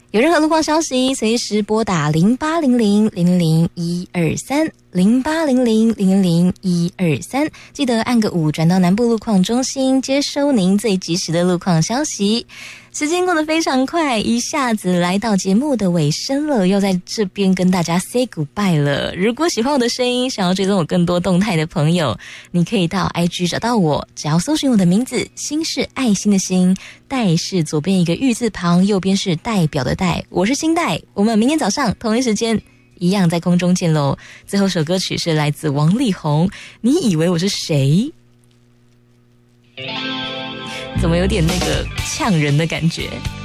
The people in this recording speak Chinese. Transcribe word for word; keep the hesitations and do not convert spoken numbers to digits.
有任何路况消息，随时拨打零八零零零零零一二三零八零零零零零一二三，记得按个五转到南部路况中心，接收您最及时的路况消息。时间过得非常快，一下子来到节目的尾声了，要在这边跟大家 say goodbye 了。如果喜欢我的声音，想要追踪我更多动态的朋友，你可以到 I G 找到我，只要搜寻我的名字，心是爱心的心，代是左边一个玉字旁，右边是代表的代，我是心代。我们明天早上同一时间一样在空中见喽。最后首歌曲是来自王力宏，你以为我是谁？怎么有点那个呛人的感觉？